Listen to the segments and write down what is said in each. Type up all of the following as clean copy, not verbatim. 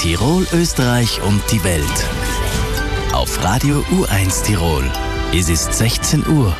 Tirol, Österreich und die Welt. Auf Radio U1 Tirol. Es ist 16 Uhr.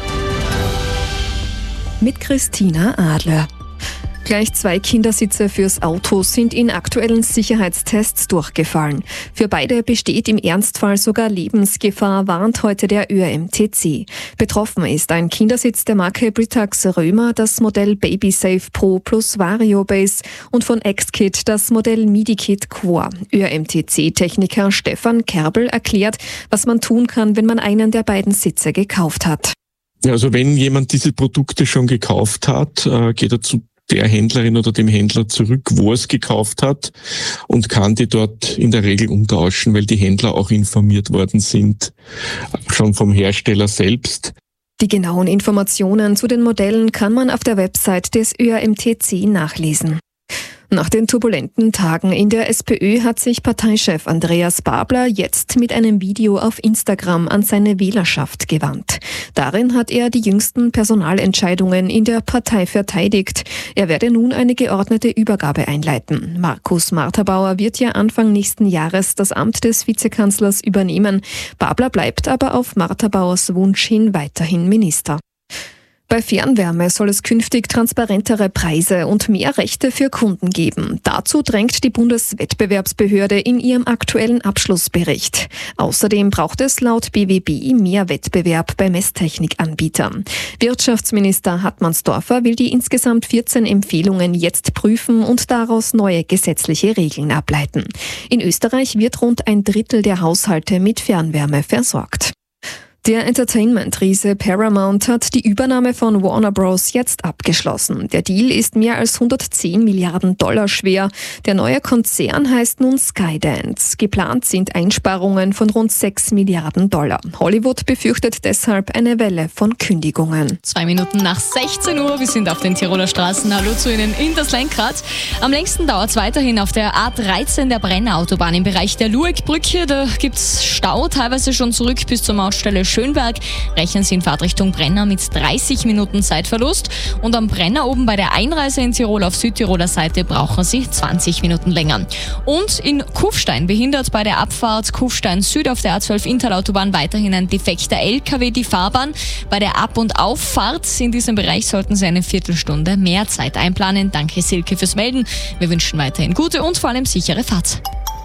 Mit Christina Adler. Gleich 2 Kindersitze fürs Auto sind in aktuellen Sicherheitstests durchgefallen. Für beide besteht im Ernstfall sogar Lebensgefahr, warnt heute der ÖMTC. Betroffen ist ein Kindersitz der Marke Britax Römer, das Modell BabySafe Pro plus VarioBase und von XKit das Modell MidiKit Core. ÖMTC-Techniker Stefan Kerbel erklärt, was man tun kann, wenn man einen der beiden Sitze gekauft hat. Ja, also wenn jemand diese Produkte schon gekauft hat, geht er zu der Händlerin oder dem Händler zurück, wo er es gekauft hat und kann die dort in der Regel umtauschen, weil die Händler auch informiert worden sind, schon vom Hersteller selbst. Die genauen Informationen zu den Modellen kann man auf der Website des ÖMTC nachlesen. Nach den turbulenten Tagen in der SPÖ hat sich Parteichef Andreas Babler jetzt mit einem Video auf Instagram an seine Wählerschaft gewandt. Darin hat er die jüngsten Personalentscheidungen in der Partei verteidigt. Er werde nun eine geordnete Übergabe einleiten. Markus Marterbauer wird ja Anfang nächsten Jahres das Amt des Vizekanzlers übernehmen. Babler bleibt aber auf Marterbauers Wunsch hin weiterhin Minister. Bei Fernwärme soll es künftig transparentere Preise und mehr Rechte für Kunden geben. Dazu drängt die Bundeswettbewerbsbehörde in ihrem aktuellen Abschlussbericht. Außerdem braucht es laut BWB mehr Wettbewerb bei Messtechnikanbietern. Wirtschaftsminister Hartmannsdorfer will die insgesamt 14 Empfehlungen jetzt prüfen und daraus neue gesetzliche Regeln ableiten. In Österreich wird rund 1/3 der Haushalte mit Fernwärme versorgt. Der Entertainment-Riese Paramount hat die Übernahme von Warner Bros. Jetzt abgeschlossen. Der Deal ist mehr als 110 Milliarden Dollar schwer. Der neue Konzern heißt nun Skydance. Geplant sind Einsparungen von rund 6 Milliarden Dollar. Hollywood befürchtet deshalb eine Welle von Kündigungen. 2 Minuten nach 16 Uhr, wir sind auf den Tiroler Straßen. Hallo zu Ihnen in das Lenkrad. Am längsten dauert es weiterhin auf der A13 der Brenner-Autobahn im Bereich der Lueckbrücke. Da gibt es Stau, teilweise schon zurück bis zur Mautstelle Schönberg. Rechnen Sie in Fahrtrichtung Brenner mit 30 Minuten Zeitverlust. Und am Brenner oben bei der Einreise in Tirol auf Südtiroler Seite brauchen Sie 20 Minuten länger. Und in Kufstein behindert bei der Abfahrt Kufstein Süd auf der A12 Inntal-Autobahn weiterhin ein defekter LKW die Fahrbahn. Bei der Ab- und Auffahrt in diesem Bereich sollten Sie eine Viertelstunde mehr Zeit einplanen. Danke Silke fürs Melden. Wir wünschen weiterhin gute und vor allem sichere Fahrt.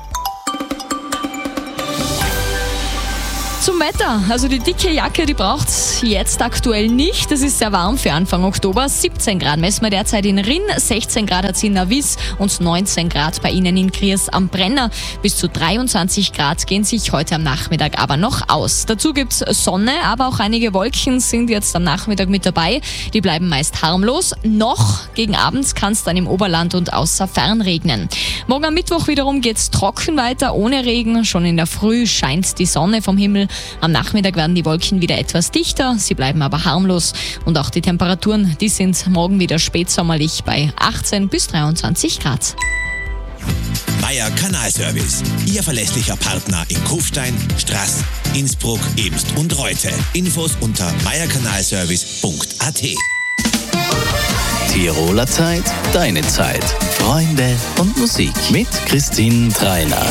Zum Wetter, also die dicke Jacke, die braucht's jetzt aktuell nicht. Es ist sehr warm für Anfang Oktober. 17 Grad messen wir derzeit in Rinn, 16 Grad hat es in Navis und 19 Grad bei Ihnen in Kriers am Brenner. Bis zu 23 Grad gehen sich heute am Nachmittag aber noch aus. Dazu gibt's Sonne, aber auch einige Wolken sind jetzt am Nachmittag mit dabei. Die bleiben meist harmlos. Noch gegen Abend kann es dann im Oberland und außer Fern regnen. Morgen am Mittwoch wiederum geht's trocken weiter, ohne Regen. Schon in der Früh scheint die Sonne vom Himmel. Am Nachmittag werden die Wolken wieder etwas dichter, sie bleiben aber harmlos. Und auch die Temperaturen, die sind morgen wieder spätsommerlich bei 18 bis 23 Grad. Meier Kanalservice, Ihr verlässlicher Partner in Kufstein, Straß, Innsbruck, Ebst und Reute. Infos unter meierkanalservice.at. Tiroler Zeit, deine Zeit. Freunde und Musik mit Christine Trainer.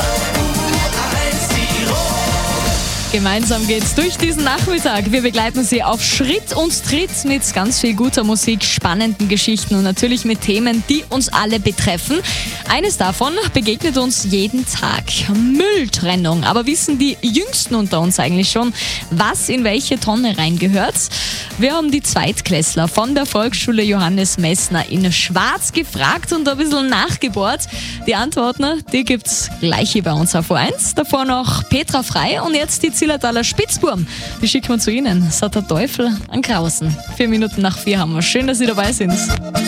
Gemeinsam geht's durch diesen Nachmittag. Wir begleiten Sie auf Schritt und Tritt mit ganz viel guter Musik, spannenden Geschichten und natürlich mit Themen, die uns alle betreffen. Eines davon begegnet uns jeden Tag: Mülltrennung. Aber wissen die Jüngsten unter uns eigentlich schon, was in welche Tonne reingehört? Wir haben die Zweitklässler von der Volksschule Johannes Messner in Schwarz gefragt und ein bisschen nachgebohrt. Die Antworten, die gibt's gleich hier bei uns auf U1. Davor noch Petra Frei und jetzt die Zillertaler Spitzburm. Die schicken wir zu Ihnen. Es hat der Teufel an Krausen. 4 Minuten nach 4 haben wir. Schön, dass Sie dabei sind.